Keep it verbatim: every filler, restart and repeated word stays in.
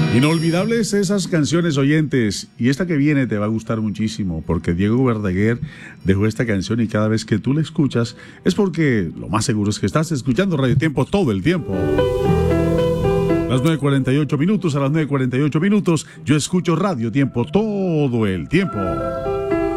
Inolvidables esas canciones, oyentes, y esta que viene te va a gustar muchísimo porque Diego Verdaguer dejó esta canción y cada vez que tú la escuchas es porque lo más seguro es que estás escuchando Radio Tiempo todo el tiempo. Las nueve cuarenta y ocho minutos, a las nueve cuarenta y ocho minutos yo escucho Radio Tiempo todo el tiempo.